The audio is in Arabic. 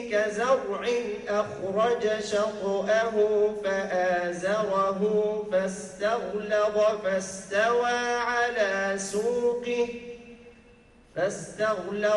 كزرع أخرج شطأه فآزره فاستغلظ فاستوى على سوقه